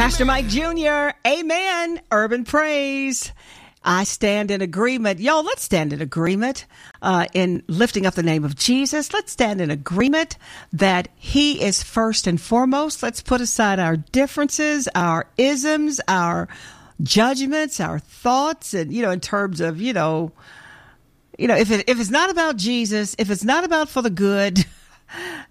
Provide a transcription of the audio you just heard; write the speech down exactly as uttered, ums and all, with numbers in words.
Pastor Mike Junior Amen. Urban Praise. I stand in agreement. Y'all, let's stand in agreement uh, in lifting up the name of Jesus. Let's stand in agreement that he is first and foremost. Let's put aside our differences, our isms, our judgments, our thoughts, and, you know, in terms of, you know, you know, if it, if it's not about Jesus, if it's not about for the good,